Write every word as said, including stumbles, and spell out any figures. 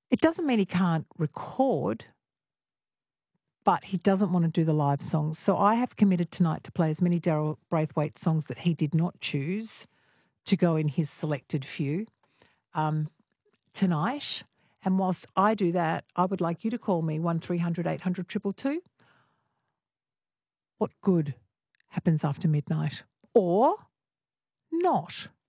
It doesn't mean he can't record, but he doesn't want to do the live songs. So I have committed tonight to play as many Daryl Braithwaite songs that he did not choose to go in his selected few um, tonight. And whilst I do that, I would like you to call me one three hundred eight hundred two two two. What good happens after midnight? Or not?